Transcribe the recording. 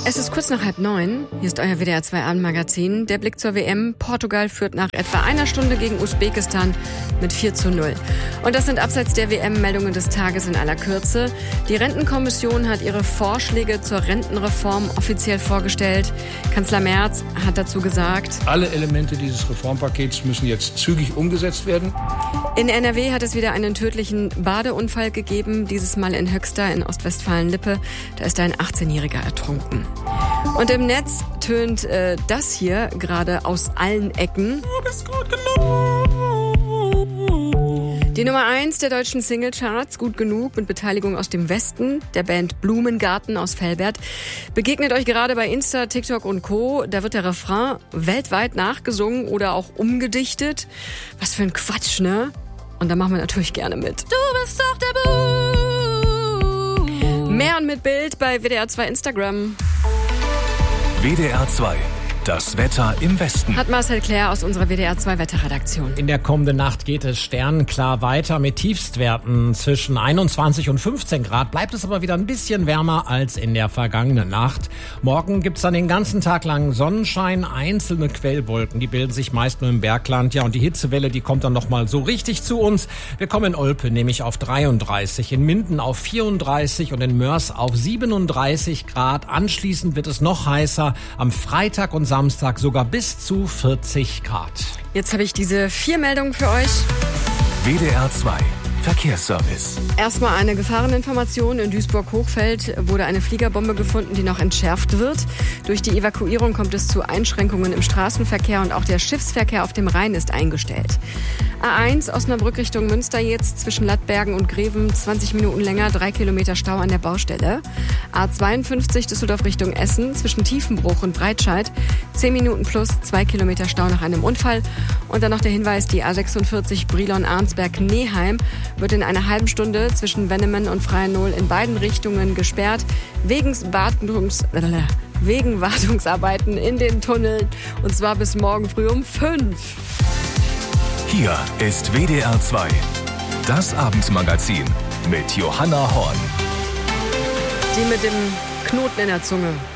Es ist kurz nach 8:30. Hier ist euer WDR 2 Abendmagazin. Der Blick zur WM. Portugal führt nach etwa einer Stunde gegen Usbekistan mit 4:0. Und das sind abseits der WM-Meldungen des Tages in aller Kürze. Die Rentenkommission hat ihre Vorschläge zur Rentenreform offiziell vorgestellt. Kanzler Merz hat dazu gesagt: Alle Elemente dieses Reformpakets müssen jetzt zügig umgesetzt werden. In NRW hat es wieder einen tödlichen Badeunfall gegeben, dieses Mal in Höxter in Ostwestfalen-Lippe. Da ist ein 18-Jähriger ertrunken. Und im Netz tönt das hier gerade aus allen Ecken. Du bist gut genug. Die Nummer 1 der deutschen Singlecharts, Gut genug, mit Beteiligung aus dem Westen, der Band Blumengarten aus Velbert, begegnet euch gerade bei Insta, TikTok und Co. Da wird der Refrain weltweit nachgesungen oder auch umgedichtet. Was für ein Quatsch, ne? Und da machen wir natürlich gerne mit. Du bist doch der Boo. Mehr und mit Bild bei WDR 2 Instagram. WDR 2, das Wetter im Westen. Hat Marcel Claire aus unserer WDR 2 Wetterredaktion. In der kommenden Nacht geht es sternenklar weiter mit Tiefstwerten zwischen 21 und 15 Grad. Bleibt es aber wieder ein bisschen wärmer als in der vergangenen Nacht. Morgen gibt's dann den ganzen Tag lang Sonnenschein, einzelne Quellwolken, die bilden sich meist nur im Bergland. Ja, und die Hitzewelle, die kommt dann nochmal so richtig zu uns. Wir kommen in Olpe nämlich auf 33, in Minden auf 34 und in Mörs auf 37 Grad. Anschließend wird es noch heißer. Am Freitag und Samstag sogar bis zu 40 Grad. Jetzt habe ich diese 4 Meldungen für euch. WDR 2 Verkehrsservice. Erstmal eine Gefahreninformation. In Duisburg-Hochfeld wurde eine Fliegerbombe gefunden, die noch entschärft wird. Durch die Evakuierung kommt es zu Einschränkungen im Straßenverkehr und auch der Schiffsverkehr auf dem Rhein ist eingestellt. A1 Osnabrück Richtung Münster jetzt zwischen Lattbergen und Greven 20 Minuten länger, 3 Kilometer Stau an der Baustelle. A52 Düsseldorf Richtung Essen zwischen Tiefenbruch und Breitscheid 10 Minuten plus 2 Kilometer Stau nach einem Unfall. Und dann noch der Hinweis, die A46 Brilon-Arnsberg-Neheim wird in einer halben Stunde zwischen Wennemen und Freiennohl in beiden Richtungen gesperrt, wegen Wartungsarbeiten in den Tunneln, und zwar bis morgen früh um 5. Hier ist WDR 2, das Abendmagazin mit Johanna Horn. Die mit dem Knoten in der Zunge.